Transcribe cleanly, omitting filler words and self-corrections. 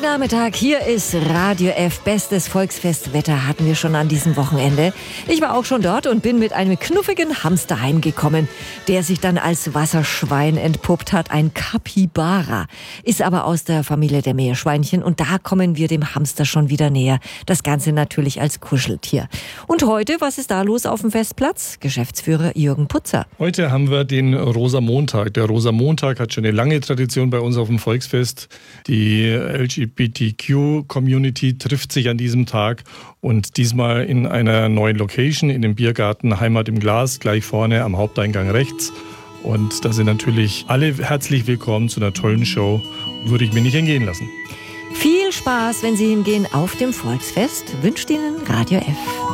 Montagnachmittag, hier ist Radio F. Bestes Volksfestwetter hatten wir schon an diesem Wochenende. Ich war auch schon dort und bin mit einem knuffigen Hamster heimgekommen, der sich dann als Wasserschwein entpuppt hat. Ein Capybara. Ist aber aus der Familie der Meerschweinchen und da kommen wir dem Hamster schon wieder näher. Das Ganze natürlich als Kuscheltier. Und heute, was ist da los auf dem Festplatz? Geschäftsführer Jürgen Putzer. Heute haben wir den Rosamontag. Der Rosamontag hat schon eine lange Tradition bei uns auf dem Volksfest. Die LGBTQ-Community trifft sich an diesem Tag und diesmal in einer neuen Location, in dem Biergarten Heimat im Glas, gleich vorne am Haupteingang rechts. Und da sind natürlich alle herzlich willkommen zu einer tollen Show. Würde ich mir nicht entgehen lassen. Viel Spaß, wenn Sie hingehen auf dem Volksfest, wünscht Ihnen Radio F.